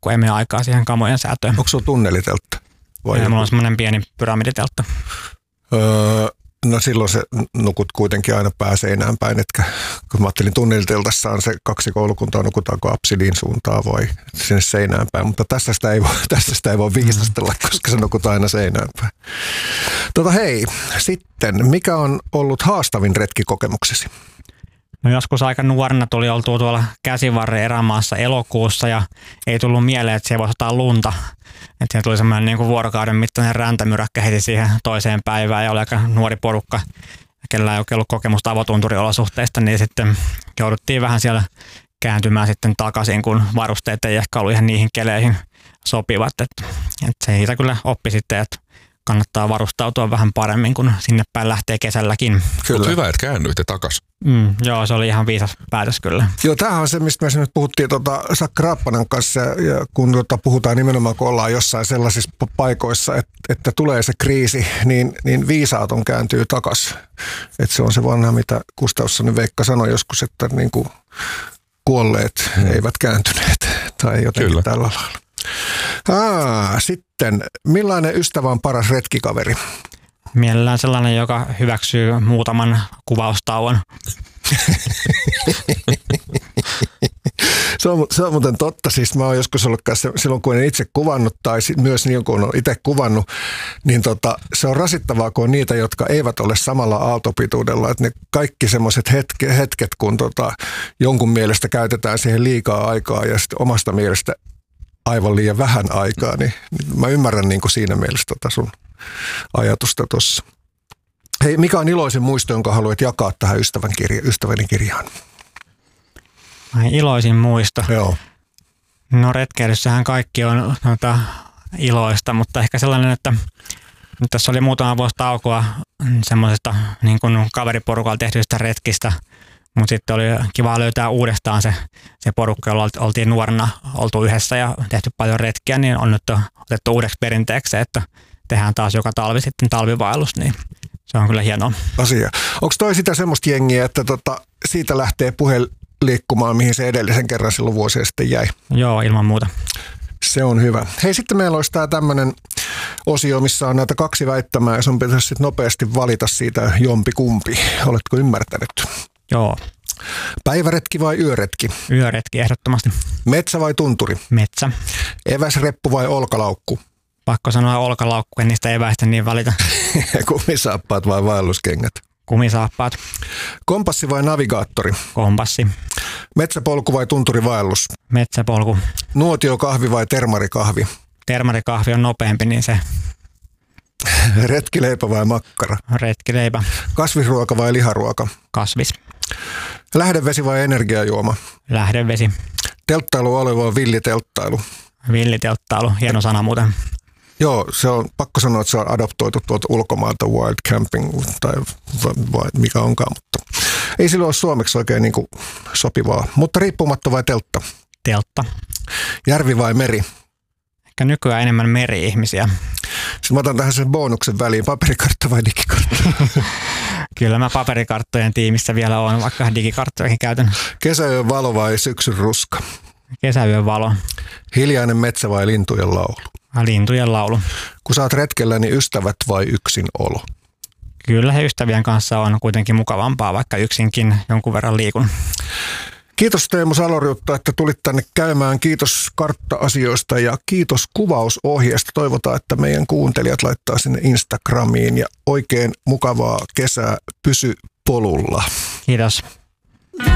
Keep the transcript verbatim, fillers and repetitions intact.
kun ei mene aikaa siihen kamojen säätöön. Onko sulla tunneliteltta? Vai ja mulla on semmoinen pieni pyramiditeltta. Öö, no silloin se nukut kuitenkin aina pääseinään päin, etkä kun mä ajattelin tunneliteltassa on se kaksi koulukuntaa, nukutaanko absidin suuntaan vai sinne seinään päin, mutta tässä sitä ei voi, tässä sitä ei voi viisastella, koska se nukutaan aina seinään päin. Tota hei, sitten mikä on ollut haastavin retkikokemuksesi? No joskus aika nuorena tuli oltua tuolla Käsivarren erämaassa elokuussa ja ei tullut mieleen, että siellä voisi ottaa lunta. Että siellä tuli semmoinen niin kuin vuorokauden mittainen räntämyräkkä heti siihen toiseen päivään ja oli aika nuori porukka, kellä ei oikein ollut kokemusta avotunturiolosuhteista, niin sitten jouduttiin vähän siellä kääntymään sitten takaisin, kun varusteet ei ehkä ollut ihan niihin keleihin sopivat. Että, että se siitä kyllä oppi sitten, että kannattaa varustautua vähän paremmin, kun sinne päin lähtee kesälläkin. Kyllä. Hyvä, että käännyitte takaisin. Mm, joo, se oli ihan viisas päätös kyllä. Joo, tämähän on se, mistä me nyt puhuttiin tuota Sakka Raappanan kanssa, ja kun tuota, puhutaan nimenomaan, kun ollaan jossain sellaisissa paikoissa, että, että tulee se kriisi, niin, niin viisaaton kääntyy takaisin. Että se on se vanha, mitä Gustafssonin Veikka sanoi joskus, että niin kuin kuolleet hmm. eivät kääntyneet, tai jotenkin kyllä. Tällä lailla. Aa, sitten, millainen ystävä on paras retkikaveri? Mielellään sellainen, joka hyväksyy muutaman kuvaustauon. se, on, se on muuten totta. Siis mä oon joskus ollut kanssa, silloin kun en itse kuvannut tai myös niin kun on itse kuvannut, niin tota, se on rasittavaa, kun on niitä, jotka eivät ole samalla aaltopituudella. Että ne kaikki semmoiset hetke, hetket, kun tota, jonkun mielestä käytetään siihen liikaa aikaa ja sitten omasta mielestä aivan liian vähän aikaa, niin, niin mä ymmärrän niin kuin siinä mielessä tota sun ajatusta tuossa. Hei, mikä on iloisin muisto, jonka haluat jakaa tähän ystävän kirja, ystäväni kirjaan? Iloisin muisto? Joo. No retkeilyssähän kaikki on noita iloista, mutta ehkä sellainen, että tässä oli muutama vuosi taukoa semmoisesta niin kuin kaveriporukalla tehtyistä retkistä, mutta sitten oli kiva löytää uudestaan se, se porukka, jolla oltiin nuorena oltu yhdessä ja tehty paljon retkiä, niin on nyt otettu uudeksi perinteeksi, että tehdään taas joka talvi sitten talvivaellus, niin se on kyllä hieno asia. Onko toi sitä semmoista jengiä, että tota, siitä lähtee puhe liikkumaan, mihin se edellisen kerran silloin vuosia sitten jäi? Joo, ilman muuta. Se on hyvä. Hei, sitten meillä olisi tämä tämmöinen osio, missä on näitä kaksi väittämää ja sun pitäisi sitten nopeasti valita siitä jompi kumpi. Oletko ymmärtänyt? Joo. Päiväretki vai yöretki? Yöretki ehdottomasti. Metsä vai tunturi? Metsä. Eväsreppu vai olkalaukku? Pakko sanoa olkalaukku, en niistä eväistä niin välitä. Kumisaappaat vai vaelluskengät? Kumisaappaat. Kompassi vai navigaattori? Kompassi. Metsäpolku vai tunturivaellus? Metsäpolku. Nuotiokahvi vai termarikahvi? Termarikahvi on nopeampi, niin se. Retkileipä vai makkara? Retkileipä. Kasvisruoka vai liharuoka? Kasvis. Lähdevesi vai energiajuoma? Lähdevesi. Telttailualue vai villitelttailu? Villitelttailu, hieno sana muuten. Joo, se on pakko sanoa, että se on adoptoitu tuolta ulkomailta wild camping tai vai mikä onkaan, mutta ei sillä ole suomeksi oikein niin kuin sopivaa. Mutta riippumatta vai teltta? Teltta. Järvi vai meri? Ehkä nykyään enemmän meri-ihmisiä. Sitten mä otan tähän sen bonuksen väliin, paperikartta vai digikartta? Kyllä mä paperikarttojen tiimissä vielä on, vaikka digikarttoihin käytän. Kesäyön valo vai syksyn ruska? Kesäyön valo. Hiljainen metsä vai lintujen laulu? Lintujen laulu. Kun sä oot retkellä, niin ystävät vai yksin olo? Kyllä he ystävien kanssa on kuitenkin mukavampaa, vaikka yksinkin jonkun verran liikun. Kiitos Teemu Saloriutta, että tulit tänne käymään. Kiitos kartta-asioista ja kiitos kuvausohjeesta. Toivotaan, että meidän kuuntelijat laittaa sinne Instagramiin ja oikein mukavaa kesää. Pysy polulla. Kiitos.